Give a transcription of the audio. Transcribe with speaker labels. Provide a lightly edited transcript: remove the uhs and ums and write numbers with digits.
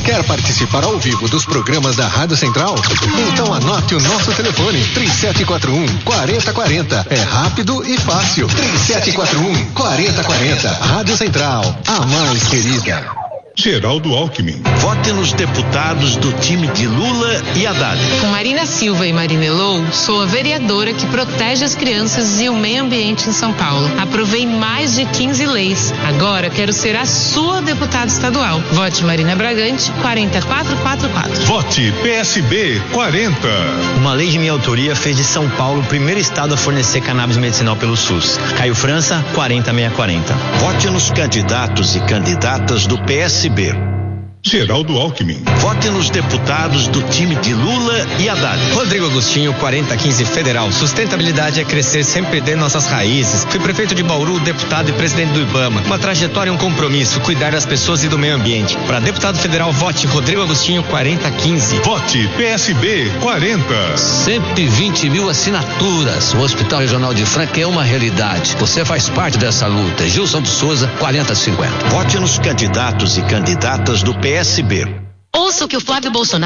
Speaker 1: Quer participar ao vivo dos programas da Rádio Central? Então anote o nosso telefone, 3741-4040. É rápido e fácil. 3741-4040. Rádio Central, a mais querida.
Speaker 2: Geraldo Alckmin.
Speaker 3: Vote nos deputados do time de Lula e Haddad.
Speaker 4: Com Marina Silva e Marinelou, sou a vereadora que protege as crianças e o meio ambiente em São Paulo. Aprovei mais de 15 leis. Agora quero ser a sua deputada estadual. Vote Marina Bragante, 40444.
Speaker 2: Vote PSB 40.
Speaker 5: Uma lei de minha autoria fez de São Paulo o primeiro estado a fornecer cannabis medicinal pelo SUS. Caio França, 40640.
Speaker 3: Vote nos candidatos e candidatas do PSB.
Speaker 2: Geraldo Alckmin.
Speaker 3: Vote nos deputados do time de Lula e Haddad.
Speaker 5: Rodrigo Agostinho, 4015 Federal. Sustentabilidade é crescer sem perder nossas raízes. Fui prefeito de Bauru, deputado e presidente do IBAMA. Uma trajetória e um compromisso, cuidar das pessoas e do meio ambiente. Para deputado federal, vote Rodrigo Agostinho, 4015.
Speaker 2: Vote PSB 40.
Speaker 6: 120 mil assinaturas. O Hospital Regional de Franca é uma realidade. Você faz parte dessa luta. Gilson de Souza, 4050.
Speaker 3: Vote nos candidatos e candidatas do PSB.
Speaker 7: Ouça o que o Flávio Bolsonaro